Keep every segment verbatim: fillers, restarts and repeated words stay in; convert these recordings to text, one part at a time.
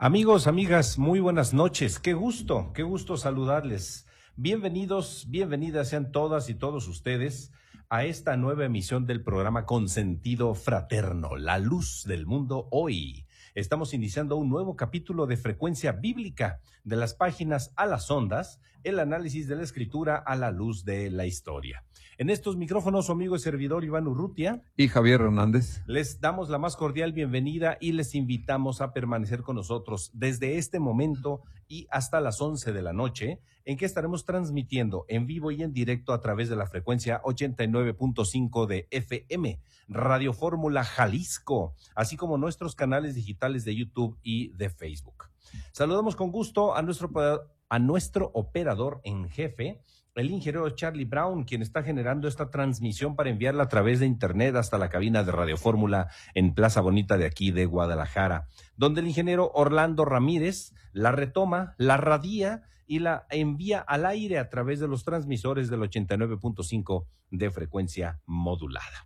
Amigos, amigas, muy buenas noches. Qué gusto, qué gusto saludarles. Bienvenidos, bienvenidas sean todas y todos ustedes a esta nueva emisión del programa Con Sentido Fraterno, La Luz del Mundo Hoy. Estamos iniciando un nuevo capítulo de Frecuencia Bíblica, de las páginas a las ondas, el análisis de la Escritura a la luz de la historia. En estos micrófonos, su amigo y servidor Iván Urrutia y Javier Hernández. Les damos la más cordial bienvenida y les invitamos a permanecer con nosotros desde este momento y hasta las once de la noche, en que estaremos transmitiendo en vivo y en directo a través de la frecuencia ochenta y nueve punto cinco de F M, Radio Fórmula Jalisco, así como nuestros canales digitales de YouTube y de Facebook. Saludamos con gusto a nuestro, a nuestro operador en jefe, el ingeniero Charlie Brown, quien está generando esta transmisión para enviarla a través de internet hasta la cabina de Radio Fórmula en Plaza Bonita de aquí de Guadalajara, donde el ingeniero Orlando Ramírez la retoma, la radia y la envía al aire a través de los transmisores del ochenta y nueve punto cinco de frecuencia modulada.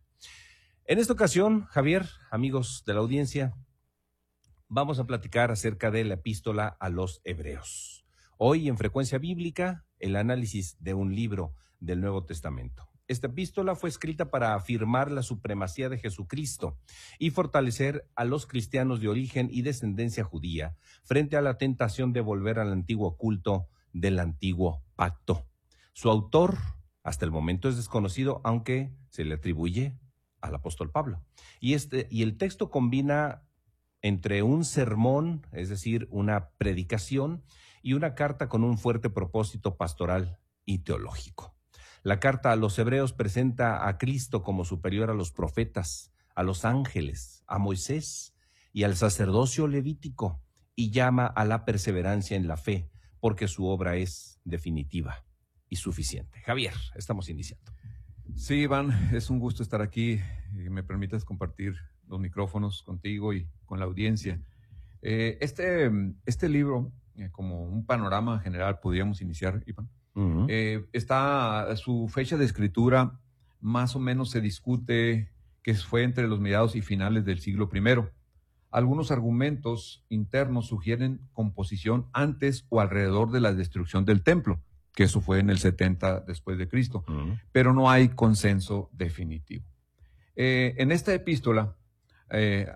En esta ocasión, Javier, amigos de la audiencia, vamos a platicar acerca de la epístola a los Hebreos. Hoy en Frecuencia Bíblica, el análisis de un libro del Nuevo Testamento. Esta epístola fue escrita para afirmar la supremacía de Jesucristo y fortalecer a los cristianos de origen y descendencia judía frente a la tentación de volver al antiguo culto del antiguo pacto. Su autor, hasta el momento, es desconocido, aunque se le atribuye al apóstol Pablo. Y, este, y el texto combina entre un sermón, es decir, una predicación, y una carta con un fuerte propósito pastoral y teológico. La carta a los Hebreos presenta a Cristo como superior a los profetas, a los ángeles, a Moisés y al sacerdocio levítico, y llama a la perseverancia en la fe, porque su obra es definitiva y suficiente. Javier, estamos iniciando. Sí, Iván, es un gusto estar aquí y me permitas compartir los micrófonos contigo y con la audiencia. Eh, este, este libro, eh, como un panorama general, podríamos iniciar, Iván. Uh-huh. Eh, está su fecha de escritura, más o menos se discute que fue entre los mediados y finales del siglo primero. Algunos argumentos internos sugieren composición antes o alrededor de la destrucción del templo, que eso fue en el setenta después de Cristo, uh-huh. Pero no hay consenso definitivo. Eh, en esta epístola, eh,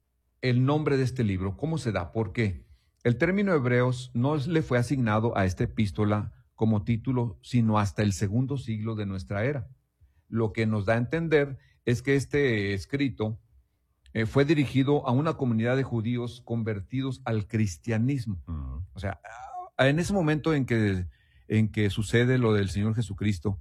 el nombre de este libro, ¿cómo se da? ¿Por qué? El término Hebreos no le fue asignado a esta epístola como título, sino hasta el segundo siglo de nuestra era. Lo que nos da a entender es que este escrito eh, fue dirigido a una comunidad de judíos convertidos al cristianismo. Uh-huh. O sea, en ese momento en que, en que sucede lo del Señor Jesucristo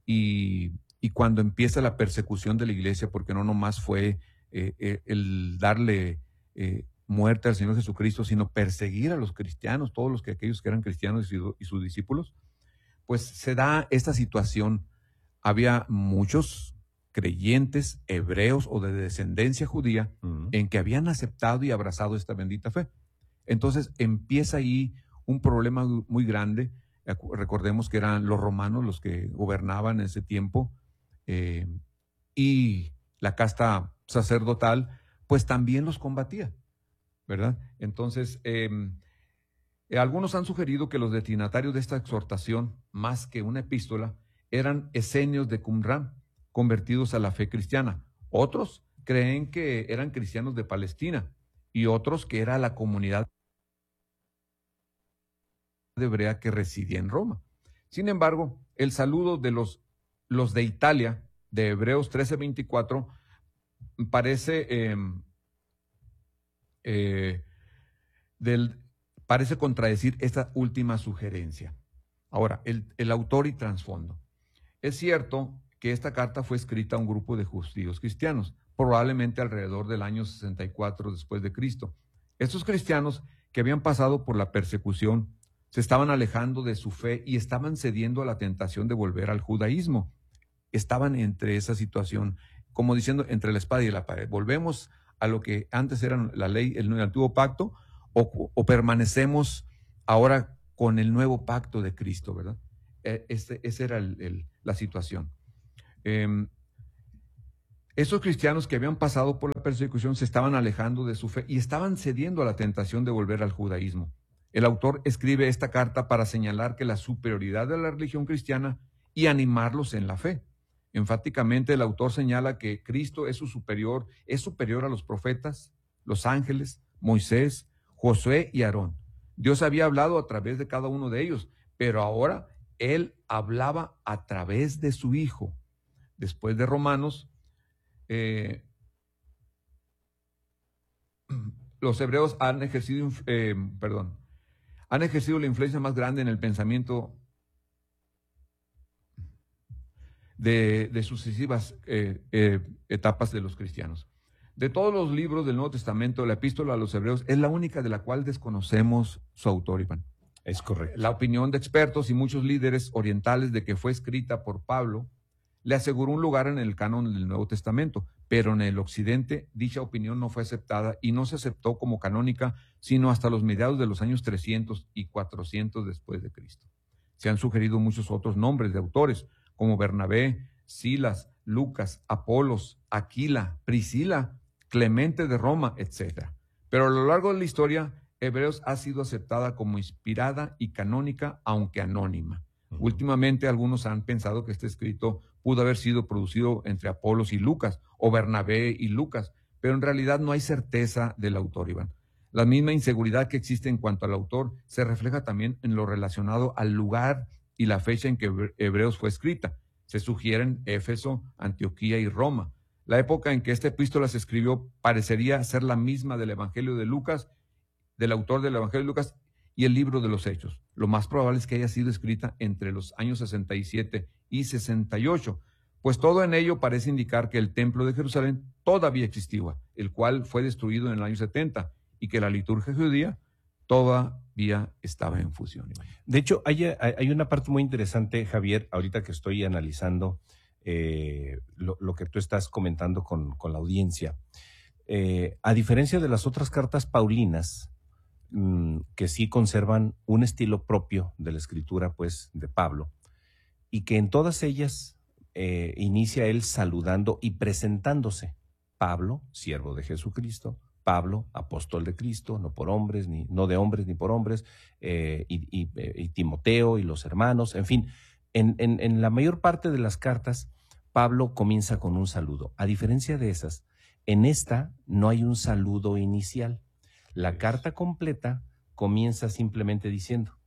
y, y cuando empieza la persecución de la iglesia, porque no nomás fue eh, eh, el darle eh, muerte al Señor Jesucristo, sino perseguir a los cristianos, todos los que aquellos que eran cristianos y, su, y sus discípulos, pues se da esta situación. Había muchos creyentes hebreos o de descendencia judía uh-huh. en que habían aceptado y abrazado esta bendita fe. Entonces empieza ahí un problema muy grande. Recordemos que eran los romanos los que gobernaban en ese tiempo eh, y la casta sacerdotal pues también los combatía, ¿verdad? Entonces, eh, eh, algunos han sugerido que los destinatarios de esta exhortación, más que una epístola, eran esenios de Qumran, convertidos a la fe cristiana. Otros creen que eran cristianos de Palestina y otros que era la comunidad hebrea que residía en Roma. Sin embargo, el saludo de los, los de Italia, de Hebreos trece veinticuatro, parece, eh, eh, del, parece contradecir esta última sugerencia. Ahora, el, el autor y trasfondo. Es cierto que esta carta fue escrita a un grupo de judíos cristianos, probablemente alrededor del año sesenta y cuatro después de Cristo. Estos cristianos que habían pasado por la persecución se estaban alejando de su fe y estaban cediendo a la tentación de volver al judaísmo. Estaban entre esa situación, como diciendo, entre la espada y la pared. ¿Volvemos a lo que antes era la ley, el antiguo pacto, o, o permanecemos ahora con el nuevo pacto de Cristo, verdad? Este, esa era el, el, la situación. Eh, Esos cristianos que habían pasado por la persecución se estaban alejando de su fe y estaban cediendo a la tentación de volver al judaísmo. El autor escribe esta carta para señalar que la superioridad de la religión cristiana y animarlos en la fe. Enfáticamente el autor señala que Cristo es su superior, es superior a los profetas, los ángeles, Moisés, Josué y Aarón. Dios había hablado a través de cada uno de ellos, pero ahora Él hablaba a través de su Hijo. Después de Romanos, eh, los hebreos han ejercido, eh, perdón, han ejercido la influencia más grande en el pensamiento de, de sucesivas eh, eh, etapas de los cristianos. De todos los libros del Nuevo Testamento, la epístola a los hebreos es la única de la cual desconocemos su autor, Iván. Es correcto. La opinión de expertos y muchos líderes orientales de que fue escrita por Pablo le aseguró un lugar en el canon del Nuevo Testamento, pero en el occidente dicha opinión no fue aceptada y no se aceptó como canónica sino hasta los mediados de los años trescientos y cuatrocientos después de Cristo. Se han sugerido muchos otros nombres de autores, como Bernabé, Silas, Lucas, Apolos, Aquila, Priscila, Clemente de Roma, etcétera. Pero a lo largo de la historia, Hebreos ha sido aceptada como inspirada y canónica, aunque anónima. Uh-huh. Últimamente algunos han pensado que este escrito pudo haber sido producido entre Apolos y Lucas, o Bernabé y Lucas, pero en realidad no hay certeza del autor, Iván. La misma inseguridad que existe en cuanto al autor se refleja también en lo relacionado al lugar y la fecha en que Hebreos fue escrita. Se sugieren Éfeso, Antioquía y Roma. La época en que esta epístola se escribió parecería ser la misma del Evangelio de Lucas, del autor del Evangelio de Lucas y el libro de los Hechos. Lo más probable es que haya sido escrita entre los años sesenta y siete y sesenta y ocho, pues todo en ello parece indicar que el templo de Jerusalén todavía existía, el cual fue destruido en el año setenta, y que la liturgia judía todavía estaba en fusión. De hecho, hay, hay una parte muy interesante, Javier, ahorita que estoy analizando eh, lo, lo que tú estás comentando con, con la audiencia. Eh, a diferencia de las otras cartas paulinas, mmm, que sí conservan un estilo propio de la escritura, pues, de Pablo, y que en todas ellas eh, inicia él saludando y presentándose. Pablo, siervo de Jesucristo, Pablo, apóstol de Cristo, no por hombres, ni no de hombres ni por hombres, eh, y, y, y Timoteo y los hermanos, en fin, en, en, en la mayor parte de las cartas, Pablo comienza con un saludo. A diferencia de esas, en esta no hay un saludo inicial. La carta completa comienza simplemente diciendo,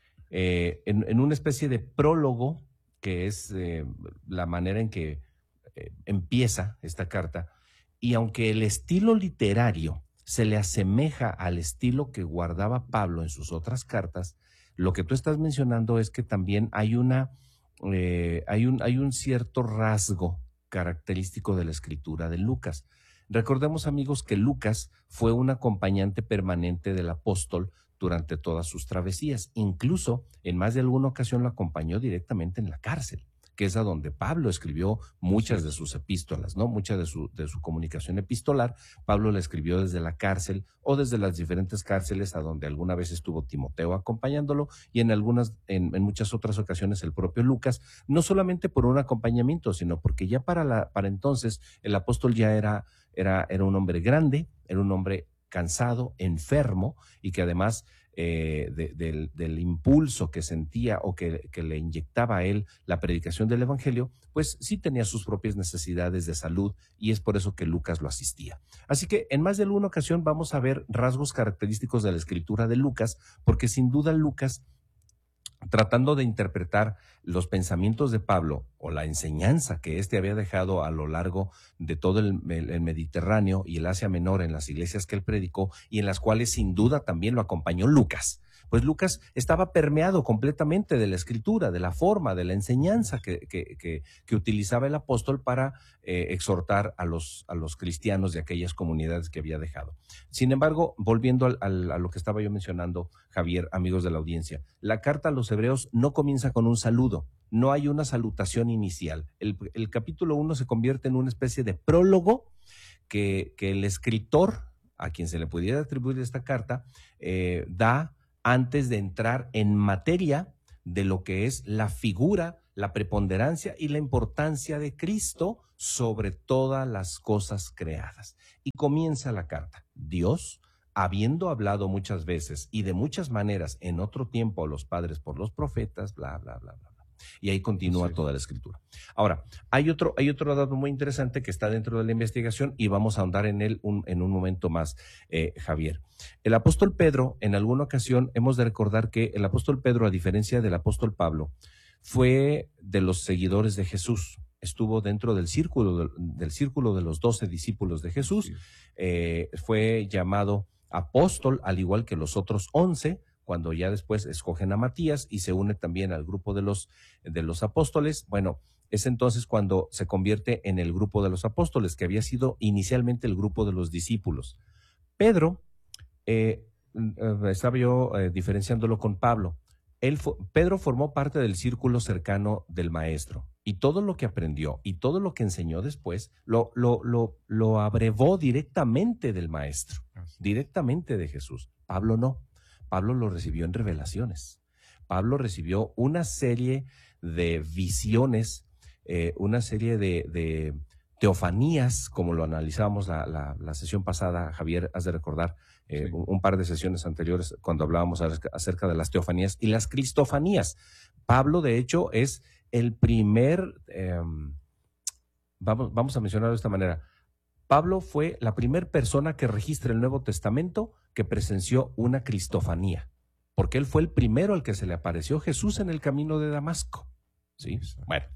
eh, en, en una especie de prólogo, que es eh, la manera en que eh, empieza esta carta, y aunque el estilo literario se le asemeja al estilo que guardaba Pablo en sus otras cartas, lo que tú estás mencionando es que también hay una eh, hay un hay un cierto rasgo característico de la escritura de Lucas. Recordemos, amigos, que Lucas fue un acompañante permanente del apóstol durante todas sus travesías. Incluso en más de alguna ocasión lo acompañó directamente en la cárcel, que es a donde Pablo escribió muchas de sus epístolas, ¿no? Mucha de su, de su comunicación epistolar, Pablo la escribió desde la cárcel o desde las diferentes cárceles a donde alguna vez estuvo Timoteo acompañándolo, y en algunas, en, en muchas otras ocasiones el propio Lucas, no solamente por un acompañamiento, sino porque ya para, la, para entonces el apóstol ya era, era, era un hombre grande, era un hombre cansado, enfermo, y que además Eh, de, del, del impulso que sentía o que, que le inyectaba a él la predicación del evangelio, pues sí tenía sus propias necesidades de salud, y es por eso que Lucas lo asistía. Así que en más de alguna ocasión vamos a ver rasgos característicos de la escritura de Lucas, porque sin duda Lucas, tratando de interpretar los pensamientos de Pablo o la enseñanza que éste había dejado a lo largo de todo el, el Mediterráneo y el Asia Menor en las iglesias que él predicó, y en las cuales sin duda también lo acompañó Lucas. Pues Lucas estaba permeado completamente de la escritura, de la forma, de la enseñanza que, que, que, que utilizaba el apóstol para eh, exhortar a los, a los cristianos de aquellas comunidades que había dejado. Sin embargo, volviendo al, al, a lo que estaba yo mencionando, Javier, amigos de la audiencia, la carta a los hebreos no comienza con un saludo, no hay una salutación inicial. El, el capítulo uno se convierte en una especie de prólogo que, que el escritor, a quien se le pudiera atribuir esta carta, eh, da antes de entrar en materia de lo que es la figura, la preponderancia y la importancia de Cristo sobre todas las cosas creadas. Y comienza la carta. Dios, habiendo hablado muchas veces y de muchas maneras en otro tiempo a los padres por los profetas, bla, bla, bla, bla. Y ahí continúa sí. toda la escritura. Ahora, hay otro, hay otro dato muy interesante que está dentro de la investigación y vamos a ahondar en él un, en un momento más, eh, Javier. El apóstol Pedro, en alguna ocasión, hemos de recordar que el apóstol Pedro, a diferencia del apóstol Pablo, fue de los seguidores de Jesús. Estuvo dentro del círculo de, del círculo de los doce discípulos de Jesús. Sí. Eh, fue llamado apóstol, al igual que los otros once, cuando ya después escogen a Matías y se une también al grupo de los, de los apóstoles. Bueno, es entonces cuando se convierte en el grupo de los apóstoles, que había sido inicialmente el grupo de los discípulos. Pedro, eh, estaba yo eh, diferenciándolo con Pablo. Él fue, Pedro formó parte del círculo cercano del maestro y todo lo que aprendió y todo lo que enseñó después lo, lo, lo, lo abrevó directamente del maestro, directamente de Jesús. Pablo no. Pablo lo recibió en revelaciones. Pablo recibió una serie de visiones, eh, una serie de, de teofanías, como lo analizábamos la, la, la sesión pasada, Javier, has de recordar, eh, sí. un, un par de sesiones anteriores cuando hablábamos acerca de las teofanías y las cristofanías. Pablo, de hecho, es el primer, eh, vamos, vamos a mencionarlo de esta manera, Pablo fue la primera persona que registra el Nuevo Testamento que presenció una cristofanía, porque él fue el primero al que se le apareció Jesús en el camino de Damasco. ¿Sí? Bueno,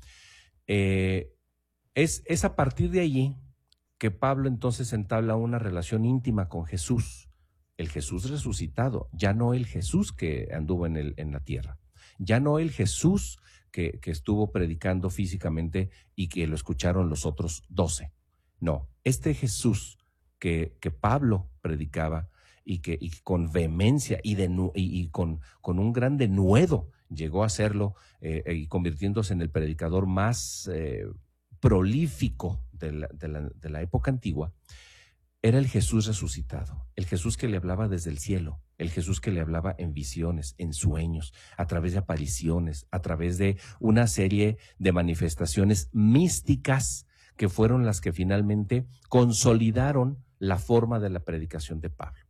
eh, es, es a partir de allí que Pablo entonces entabla una relación íntima con Jesús, el Jesús resucitado, ya no el Jesús que anduvo en, el, en la tierra, ya no el Jesús que, que estuvo predicando físicamente y que lo escucharon los otros doce. No, este Jesús que, que Pablo predicaba y que y con vehemencia y, de, y, y con, con un gran denuedo llegó a hacerlo eh, y convirtiéndose en el predicador más eh, prolífico de la, de, la, de la época antigua, era el Jesús resucitado, el Jesús que le hablaba desde el cielo, el Jesús que le hablaba en visiones, en sueños, a través de apariciones, a través de una serie de manifestaciones místicas que fueron las que finalmente consolidaron la forma de la predicación de Pablo.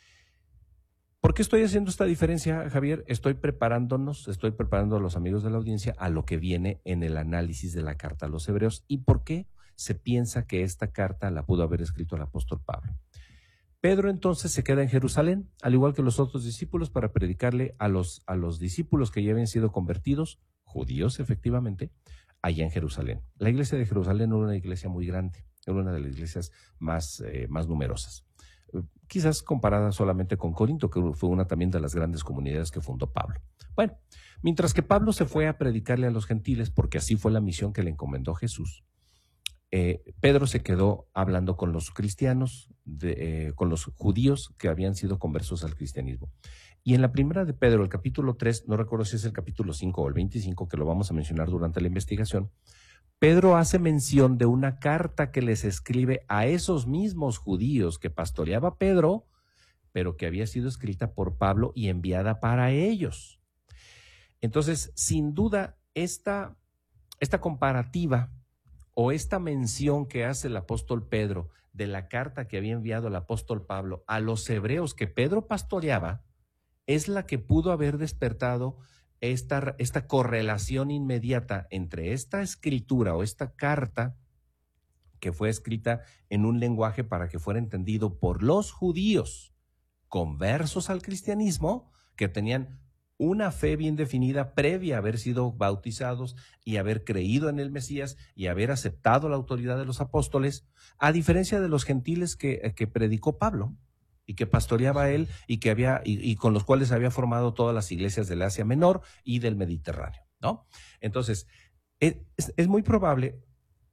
¿Por qué estoy haciendo esta diferencia, Javier? Estoy preparándonos, estoy preparando a los amigos de la audiencia a lo que viene en el análisis de la carta a los Hebreos. ¿Y por qué se piensa que esta carta la pudo haber escrito el apóstol Pablo? Pedro entonces se queda en Jerusalén, al igual que los otros discípulos, para predicarle a los, a los discípulos que ya habían sido convertidos, judíos efectivamente, allá en Jerusalén. La iglesia de Jerusalén era una iglesia muy grande, era una de las iglesias más, eh, más numerosas. Eh, quizás comparada solamente con Corinto, que fue una también de las grandes comunidades que fundó Pablo. Bueno, mientras que Pablo se fue a predicarle a los gentiles, porque así fue la misión que le encomendó Jesús, eh, Pedro se quedó hablando con los cristianos, de, eh, con los judíos que habían sido conversos al cristianismo. Y en la primera de Pedro, el capítulo tres, no recuerdo si es el capítulo cinco o el veinticinco, que lo vamos a mencionar durante la investigación, Pedro hace mención de una carta que les escribe a esos mismos judíos que pastoreaba Pedro, pero que había sido escrita por Pablo y enviada para ellos. Entonces, sin duda, esta, esta comparativa o esta mención que hace el apóstol Pedro de la carta que había enviado el apóstol Pablo a los hebreos que Pedro pastoreaba, es la que pudo haber despertado esta, esta correlación inmediata entre esta escritura o esta carta que fue escrita en un lenguaje para que fuera entendido por los judíos conversos al cristianismo, que tenían una fe bien definida previa a haber sido bautizados y haber creído en el Mesías y haber aceptado la autoridad de los apóstoles, a diferencia de los gentiles que, que predicó Pablo y que pastoreaba él y que había y, y con los cuales había formado todas las iglesias del Asia Menor y del Mediterráneo, ¿no? Entonces, es, es muy probable,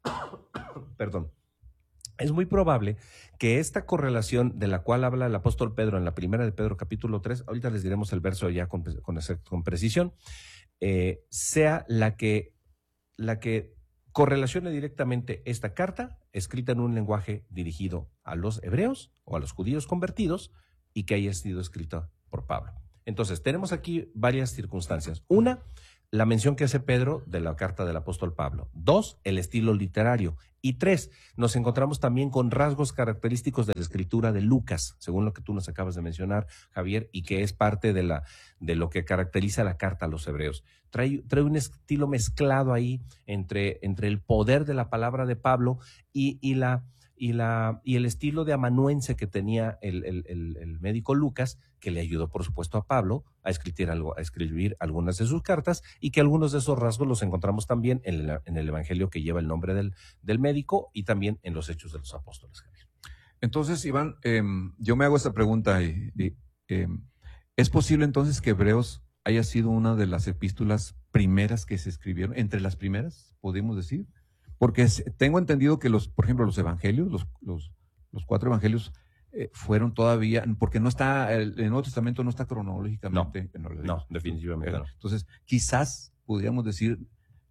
perdón, es muy probable que esta correlación de la cual habla el apóstol Pedro en la primera de Pedro capítulo tres, ahorita les diremos el verso ya con, con, con precisión, eh, sea la que, la que correlacione directamente esta carta, escrita en un lenguaje dirigido a los hebreos o a los judíos convertidos y que haya sido escrita por Pablo. Entonces, tenemos aquí varias circunstancias. Una, la mención que hace Pedro de la carta del apóstol Pablo. Dos, el estilo literario. Y tres, nos encontramos también con rasgos característicos de la escritura de Lucas, según lo que tú nos acabas de mencionar, Javier, y que es parte de, la, de lo que caracteriza la carta a los hebreos. Trae, trae un estilo mezclado ahí entre, entre el poder de la palabra de Pablo y, y la... Y, la, y el estilo de amanuense que tenía el, el, el, el médico Lucas, que le ayudó, por supuesto, a Pablo a escribir, algo, a escribir algunas de sus cartas, y que algunos de esos rasgos los encontramos también en el, en el evangelio que lleva el nombre del, del médico y también en los Hechos de los Apóstoles. Entonces, Iván, eh, yo me hago esta pregunta. Y, y, eh, ¿es posible entonces que Hebreos haya sido una de las epístolas primeras que se escribieron, entre las primeras, podemos decir? Porque tengo entendido que los, por ejemplo, los evangelios, los, los, los cuatro evangelios eh, fueron todavía, porque no está, el, el Nuevo Testamento no está cronológicamente. No, no, definitivamente no. Entonces, quizás podríamos decir,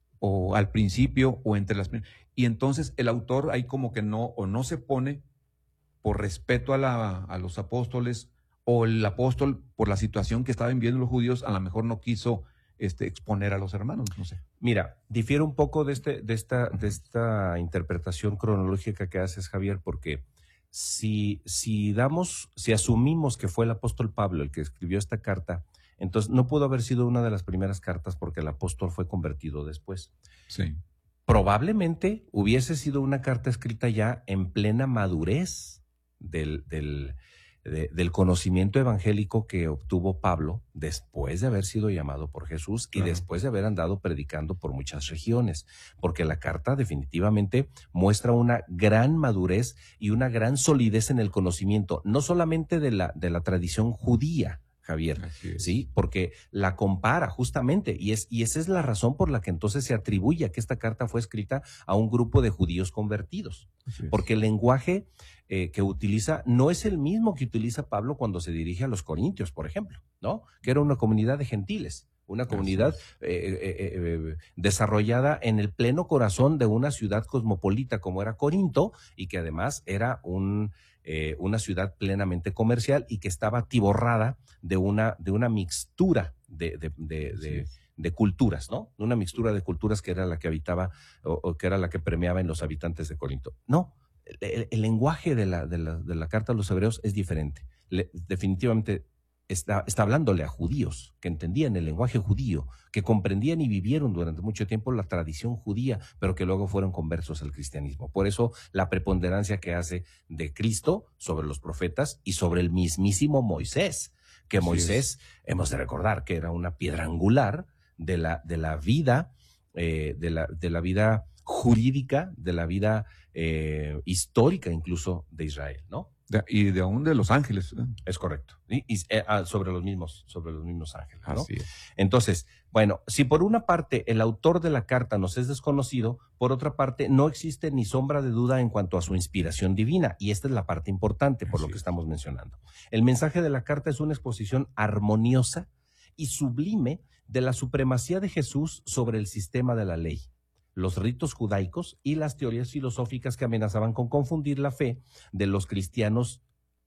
o al principio, o entre las primeras. Y entonces el autor ahí como que no, o no se pone por respeto a, la, a los apóstoles, o el apóstol, por la situación que estaban viviendo los judíos, a lo mejor no quiso Este, exponer a los hermanos, no sé. Mira, difiere un poco de, este, de, esta, de esta interpretación cronológica que haces, Javier, porque si, si damos, si asumimos que fue el apóstol Pablo el que escribió esta carta, entonces no pudo haber sido una de las primeras cartas porque el apóstol fue convertido después. Sí. Probablemente hubiese sido una carta escrita ya en plena madurez del, del De, del conocimiento evangélico que obtuvo Pablo después de haber sido llamado por Jesús y claro, después de haber andado predicando por muchas regiones, porque la carta definitivamente muestra una gran madurez y una gran solidez en el conocimiento, no solamente de la, de la tradición judía, Javier, sí, porque la compara justamente y, es, y esa es la razón por la que entonces se atribuye a que esta carta fue escrita a un grupo de judíos convertidos, porque el lenguaje eh, que utiliza no es el mismo que utiliza Pablo cuando se dirige a los corintios, por ejemplo, ¿no? Que era una comunidad de gentiles, una comunidad eh, eh, eh, desarrollada en el pleno corazón de una ciudad cosmopolita como era Corinto y que además era un... Eh, una ciudad plenamente comercial y que estaba atiborrada de una, de una mixtura de, de, de, de, de culturas, ¿no? Una mixtura de culturas que era la que habitaba o, o que era la que permeaba en los habitantes de Corinto. No, el, el lenguaje de la, de, la, de la carta a los hebreos es diferente. Le, definitivamente está, está hablándole a judíos que entendían el lenguaje judío, que comprendían y vivieron durante mucho tiempo la tradición judía, pero que luego fueron conversos al cristianismo. Por eso la preponderancia que hace de Cristo sobre los profetas y sobre el mismísimo Moisés, que Así Moisés, es. hemos de recordar que era una piedra angular de la, de la vida, eh, de la, de la vida jurídica, de la vida eh, histórica incluso de Israel, ¿no? De, y de aún de los ángeles. ¿eh? Es correcto. Y, y eh, sobre los mismos, sobre los mismos ángeles, ¿no? Así es. Entonces, bueno, si por una parte el autor de la carta nos es desconocido, por otra parte no existe ni sombra de duda en cuanto a su inspiración divina, y esta es la parte importante por Así lo que es. estamos mencionando. El mensaje de la carta es una exposición armoniosa y sublime de la supremacía de Jesús sobre el sistema de la ley, los ritos judaicos y las teorías filosóficas que amenazaban con confundir la fe de los cristianos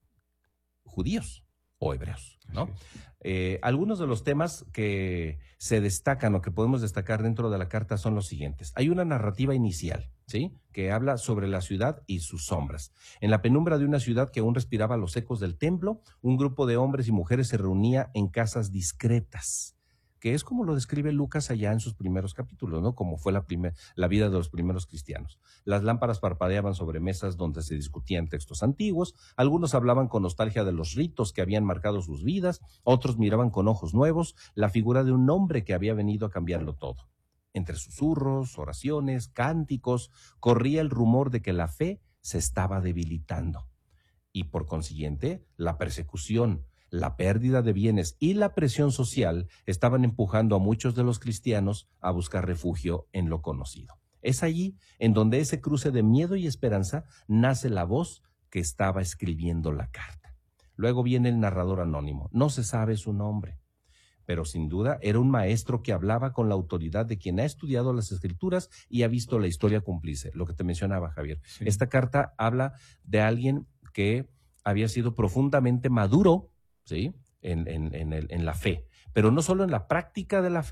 judíos o hebreos, ¿no? Eh, algunos de los temas que se destacan o que podemos destacar dentro de la carta son los siguientes. Hay una narrativa inicial, ¿sí?, que habla sobre la ciudad y sus sombras. En la penumbra de una ciudad que aún respiraba los ecos del templo, un grupo de hombres y mujeres se reunía en casas discretas, que es como lo describe Lucas allá en sus primeros capítulos, ¿no? Como fue la, primer, la vida de los primeros cristianos. Las lámparas parpadeaban sobre mesas donde se discutían textos antiguos, algunos hablaban con nostalgia de los ritos que habían marcado sus vidas, otros miraban con ojos nuevos la figura de un hombre que había venido a cambiarlo todo. Entre susurros, oraciones, cánticos, corría el rumor de que la fe se estaba debilitando. Y por consiguiente, la persecución, la pérdida de bienes y la presión social estaban empujando a muchos de los cristianos a buscar refugio en lo conocido. Es allí en donde ese cruce de miedo y esperanza nace la voz que estaba escribiendo la carta. Luego viene el narrador anónimo. No se sabe su nombre, pero sin duda era un maestro que hablaba con la autoridad de quien ha estudiado las escrituras y ha visto la historia cumplirse. Lo que te mencionaba, Javier. Sí. Esta carta habla de alguien que había sido profundamente maduro, ¿sí?, en, en, en, el, en la fe, pero no solo en la práctica de la fe,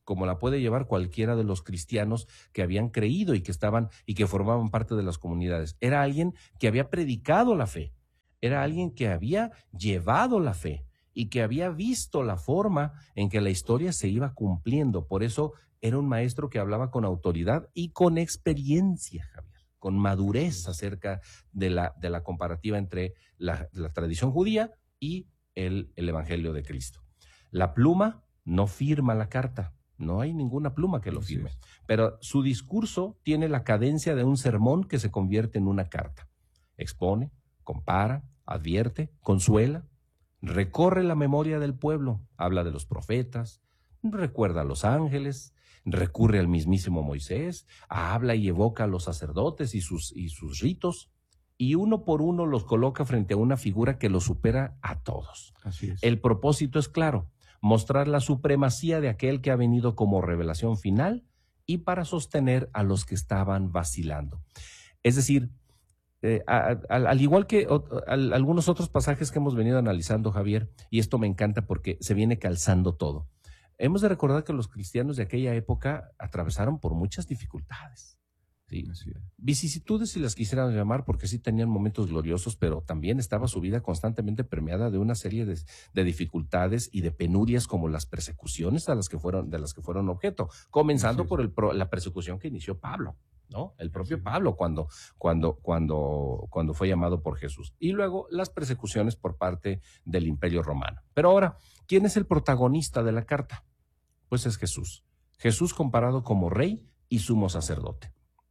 como la puede llevar cualquiera de los cristianos que habían creído y que estaban y que formaban parte de las comunidades. Era alguien que había predicado la fe, era alguien que había llevado la fe y que había visto la forma en que la historia se iba cumpliendo. Por eso era un maestro que hablaba con autoridad y con experiencia, Javier, con madurez acerca de la, de la comparativa entre la, la tradición judía y el, el Evangelio de Cristo. La pluma no firma la carta, no hay ninguna pluma que lo firme, pero su discurso tiene la cadencia de un sermón que se convierte en una carta. Expone, compara, advierte, consuela, recorre la memoria del pueblo, habla de los profetas, recuerda a los ángeles, recurre al mismísimo Moisés, habla y evoca a los sacerdotes y sus, y sus ritos, y uno por uno los coloca frente a una figura que los supera a todos. Así es. El propósito es claro: mostrar la supremacía de aquel que ha venido como revelación final y para sostener a los que estaban vacilando. Es decir, eh, a, a, al igual que o, a, algunos otros pasajes que hemos venido analizando, Javier, y esto me encanta porque se viene calzando todo. Hemos de recordar que los cristianos de aquella época atravesaron por muchas dificultades. Sí. Vicisitudes, si las quisiéramos llamar, porque sí tenían momentos gloriosos, pero también estaba su vida constantemente permeada de una serie de, de dificultades y de penurias, como las persecuciones a las que fueron, de las que fueron objeto, comenzando sí, sí. por el, la persecución que inició Pablo, ¿no? El propio sí. Pablo cuando, cuando, cuando, cuando fue llamado por Jesús, y luego las persecuciones por parte del Imperio Romano. Pero ahora, ¿quién es el protagonista de la carta? Pues es Jesús. Jesús comparado como rey y sumo sacerdote.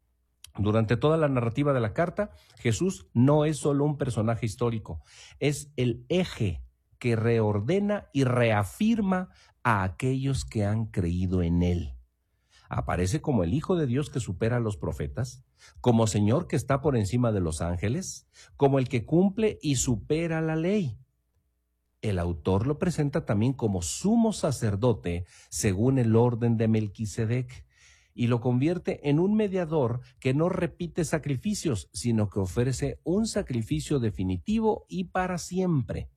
Durante toda la narrativa de la carta, Jesús no es solo un personaje histórico, es el eje que reordena y reafirma a aquellos que han creído en él. Aparece como el Hijo de Dios que supera a los profetas, como Señor que está por encima de los ángeles, como el que cumple y supera la ley. El autor lo presenta también como sumo sacerdote según el orden de Melquisedec, y lo convierte en un mediador que no repite sacrificios, sino que ofrece un sacrificio definitivo y para siempre.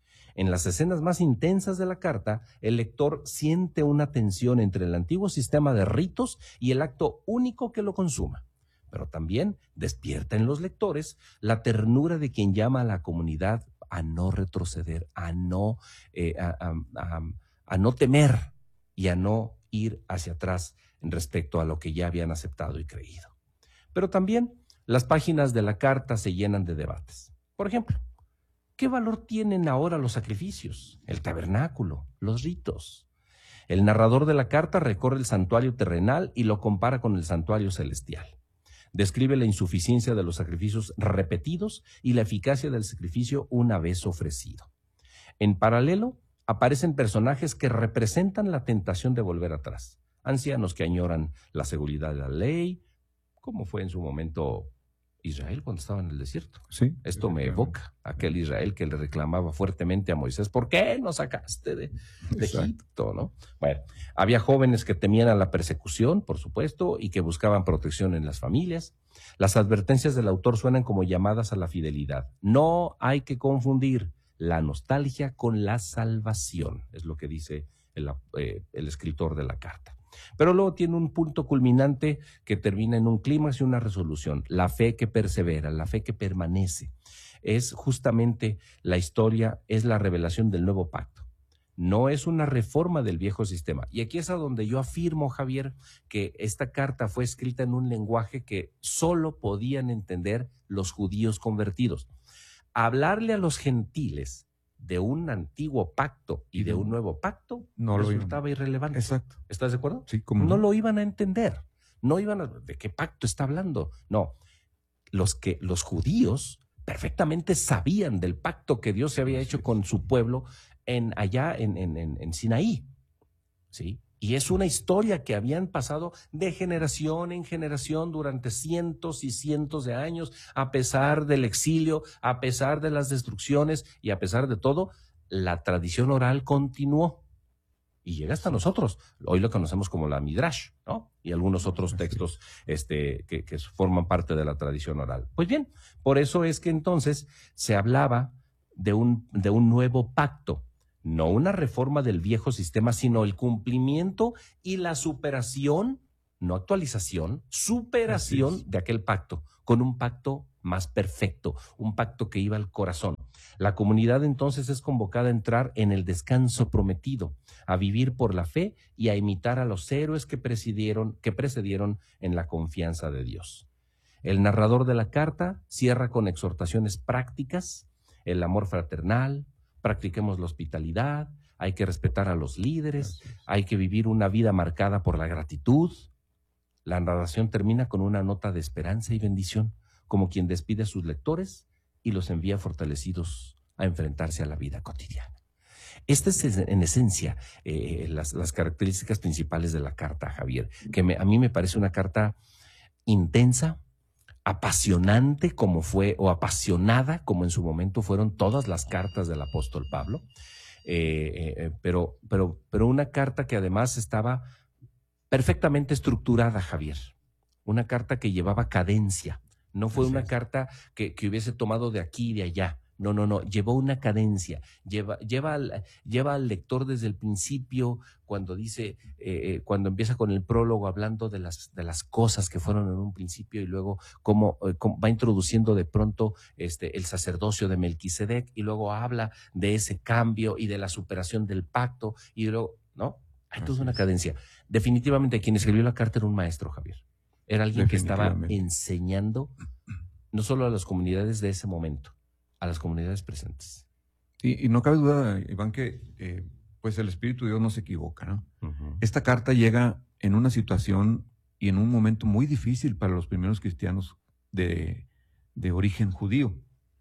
En las escenas más intensas de la carta, el lector siente una tensión entre el antiguo sistema de ritos y el acto único que lo consuma. Pero también despierta en los lectores la ternura de quien llama a la comunidad a no retroceder, a no, eh, a, a, a, a no temer y a no ir hacia atrás respecto a lo que ya habían aceptado y creído. Pero también las páginas de la carta se llenan de debates. Por ejemplo, ¿qué valor tienen ahora los sacrificios, el tabernáculo, los ritos? El narrador de la carta recorre el santuario terrenal y lo compara con el santuario celestial. Describe la insuficiencia de los sacrificios repetidos y la eficacia del sacrificio una vez ofrecido. En paralelo, aparecen personajes que representan la tentación de volver atrás. Ancianos que añoran la seguridad de la ley, como fue en su momento Israel cuando estaba en el desierto. Sí, Esto me evoca a aquel Israel que le reclamaba fuertemente a Moisés: ¿por qué nos sacaste de, de Egipto? ¿No? Bueno, había jóvenes que temían a la persecución, por supuesto, y que buscaban protección en las familias. Las advertencias del autor suenan como llamadas a la fidelidad. No hay que confundir la nostalgia con la salvación, es lo que dice el, eh, el escritor de la carta. Pero luego tiene un punto culminante que termina en un clímax y una resolución: la fe que persevera, la fe que permanece. Es justamente la historia, es la revelación del nuevo pacto. No es una reforma del viejo sistema. Y aquí es a donde yo afirmo, Javier, que esta carta fue escrita en un lenguaje que solo podían entender los judíos convertidos. Hablarle a los gentiles de un antiguo pacto y de un nuevo pacto no resultaba irrelevante. Exacto. ¿Estás de acuerdo? Sí, como no lo iban a entender. No iban a... ¿De qué pacto está hablando? No. Los que los judíos perfectamente sabían del pacto que Dios se había hecho con su pueblo en allá en, en, en, en Sinaí. ¿Sí? Y es una historia que habían pasado de generación en generación durante cientos y cientos de años, a pesar del exilio, a pesar de las destrucciones y a pesar de todo, la tradición oral continuó y llega hasta nosotros. Hoy lo conocemos como la Midrash, ¿no? Y algunos otros textos este, que, que forman parte de la tradición oral. Pues bien, por eso es que entonces se hablaba de un, de un nuevo pacto. no una reforma del viejo sistema, sino el cumplimiento y la superación, no actualización, superación de aquel pacto, con un pacto más perfecto, un pacto que iba al corazón. La comunidad entonces es convocada a entrar en el descanso prometido, a vivir por la fe y a imitar a los héroes que precedieron, que precedieron en la confianza de Dios. El narrador de la carta cierra con exhortaciones prácticas, el amor fraternal, practiquemos la hospitalidad, hay que respetar a los líderes, hay que vivir una vida marcada por la gratitud. La narración termina con una nota de esperanza y bendición, como quien despide a sus lectores y los envía fortalecidos a enfrentarse a la vida cotidiana. Estas es en esencia eh, las, las características principales de la carta, Javier, que me, a mí me parece una carta intensa, apasionante como fue, o apasionada como en su momento fueron todas las cartas del apóstol Pablo, eh, eh, pero, pero, pero una carta que además estaba perfectamente estructurada, Javier, una carta que llevaba cadencia, no fue una carta que, que hubiese tomado de aquí y de allá. No, no, no, llevó una cadencia, lleva, lleva, al, lleva al lector desde el principio, cuando dice, eh, cuando empieza con el prólogo hablando de las, de las cosas que fueron en un principio y luego cómo, eh, cómo va introduciendo de pronto este, el sacerdocio de Melquisedec y luego habla de ese cambio y de la superación del pacto y luego, ¿no? Hay toda una cadencia. Definitivamente quien escribió la carta era un maestro, Javier. Era alguien que estaba enseñando no solo a las comunidades de ese momento, a las comunidades presentes. Y, y no cabe duda, Iván, que eh, pues el Espíritu de Dios no se equivoca, ¿no? Uh-huh. Esta carta llega en una situación y en un momento muy difícil para los primeros cristianos de, de origen judío,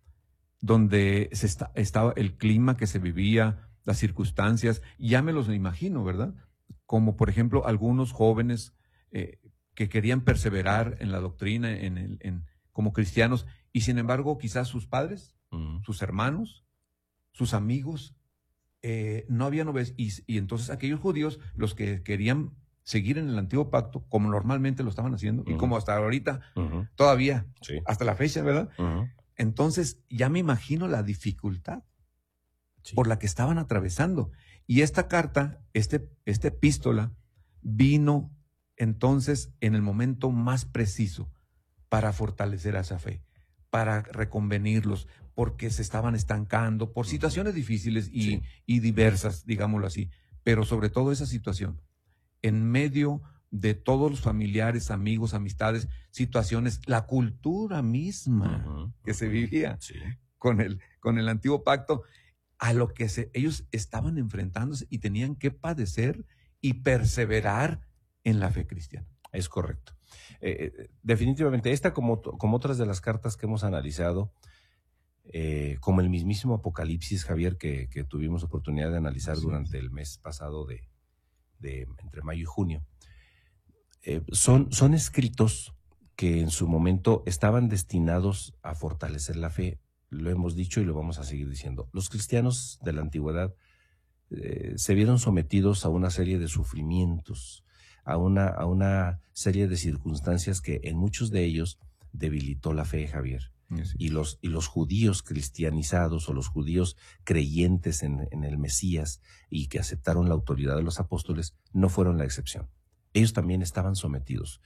donde se está, estaba el clima que se vivía, las circunstancias, ya me los imagino, ¿verdad? Como por ejemplo algunos jóvenes eh, que querían perseverar en la doctrina, en el, en, como cristianos, y sin embargo quizás sus padres, Uh-huh. sus hermanos, sus amigos, eh, no habían obedecido. Y, y entonces aquellos judíos, los que querían seguir en el antiguo pacto, como normalmente lo estaban haciendo, uh-huh. y como hasta ahorita, uh-huh. todavía, sí. hasta la fecha, ¿verdad? Uh-huh. Entonces ya me imagino la dificultad sí. por la que estaban atravesando. Y esta carta, este, esta epístola, vino entonces en el momento más preciso para fortalecer a esa fe, para reconvenirlos, porque se estaban estancando por situaciones difíciles y, sí. y diversas, digámoslo así, pero sobre todo esa situación, en medio de todos los familiares, amigos, amistades, situaciones, la cultura misma uh-huh, que uh-huh. se vivía sí. con, el, con el antiguo pacto, a lo que se, ellos estaban enfrentándose y tenían que padecer y perseverar en la fe cristiana. Es correcto. Eh, definitivamente, esta como, como otras de las cartas que hemos analizado, eh, como el mismísimo Apocalipsis, Javier, que, que tuvimos oportunidad de analizar sí. durante el mes pasado de, de entre mayo y junio, eh, son, son escritos que en su momento estaban destinados a fortalecer la fe. Lo hemos dicho y lo vamos a seguir diciendo. Los cristianos de la antigüedad eh, se vieron sometidos a una serie de sufrimientos, A una, a una serie de circunstancias que en muchos de ellos debilitó la fe, Javier. Sí. Y, los, y los judíos cristianizados o los judíos creyentes en, en el Mesías y que aceptaron la autoridad de los apóstoles no fueron la excepción. Ellos también estaban sometidos.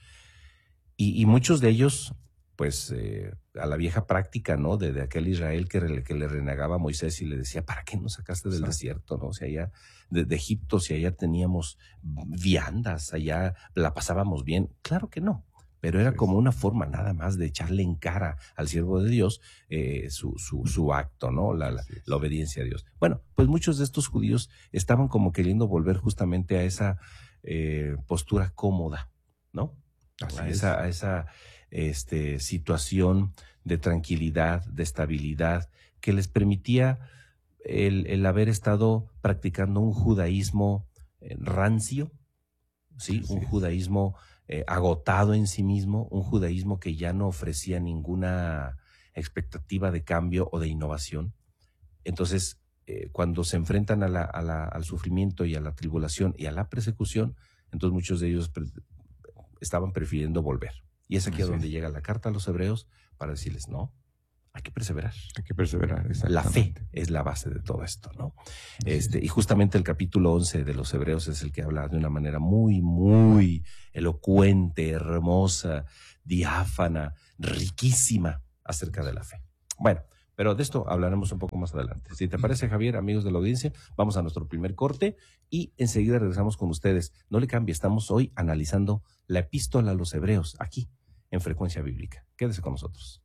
Y, y muchos de ellos, pues, eh, a la vieja práctica, ¿no? De, de aquel Israel que, que le renegaba a Moisés y le decía, ¿para qué nos sacaste del sí. desierto, no? O sea, allá de, de Egipto, si allá teníamos viandas, allá la pasábamos bien. Claro que no, pero era sí. como una forma nada más de echarle en cara al siervo de Dios eh, su, su, su acto, ¿no? La, la, sí. la obediencia a Dios. Bueno, pues muchos de estos judíos estaban como queriendo volver justamente a esa eh, postura cómoda, ¿no? Así a es. esa, a esa este, situación de tranquilidad, de estabilidad, que les permitía el, el haber estado practicando un judaísmo eh, rancio, ¿sí? Sí, un sí. judaísmo eh, agotado en sí mismo, un judaísmo que ya no ofrecía ninguna expectativa de cambio o de innovación. Entonces, eh, cuando se enfrentan a la, a la, al sufrimiento y a la tribulación y a la persecución, entonces muchos de ellos pre- estaban prefiriendo volver. Y es aquí a donde llega la carta a los hebreos para decirles, no, Hay que perseverar. Hay que perseverar, La fe es la base de todo esto, ¿no? Este, y justamente el capítulo once de los Hebreos es el que habla de una manera muy, muy elocuente, hermosa, diáfana, riquísima acerca de la fe. Bueno, pero de esto hablaremos un poco más adelante. Si te parece, Javier, amigos de la audiencia, vamos a nuestro primer corte y enseguida regresamos con ustedes. No le cambie, estamos hoy analizando la epístola a los Hebreos, aquí, en Frecuencia Bíblica. Quédese con nosotros.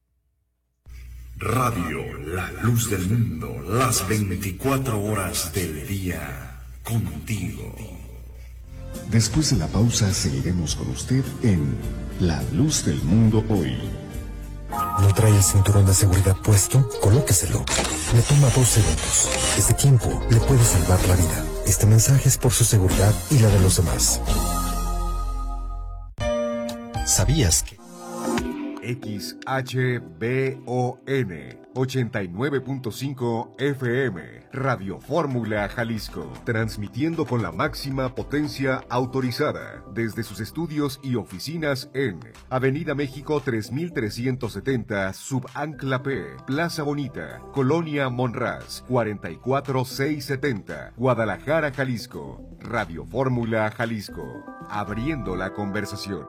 Radio La Luz del Mundo, las veinticuatro horas del día, contigo. Después de la pausa seguiremos con usted en La Luz del Mundo hoy. ¿No trae el cinturón de seguridad puesto? Colóqueselo. Le toma dos segundos. Ese tiempo le puede salvar la vida. Este mensaje es por su seguridad y la de los demás. ¿Sabías que? X H B O N ochenta y nueve punto cinco F M, Radio Fórmula Jalisco, transmitiendo con la máxima potencia autorizada desde sus estudios y oficinas en Avenida México tres mil trescientos setenta, Subancla P, Plaza Bonita, Colonia Monraz, cuarenta y cuatro mil seiscientos setenta, Guadalajara, Jalisco. Radio Fórmula Jalisco, abriendo la conversación.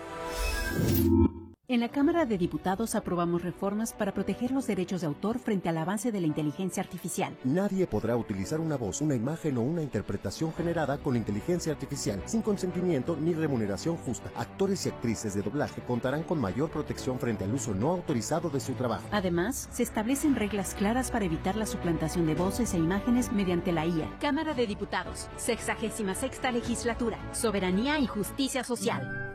En la Cámara de Diputados aprobamos reformas para proteger los derechos de autor frente al avance de la inteligencia artificial. Nadie podrá utilizar una voz, una imagen o una interpretación generada con inteligencia artificial sin consentimiento ni remuneración justa. Actores y actrices de doblaje contarán con mayor protección frente al uso no autorizado de su trabajo. Además, se establecen reglas claras para evitar la suplantación de voces e imágenes mediante la I A. Cámara de Diputados, sexagésima sexta legislatura, soberanía y justicia social.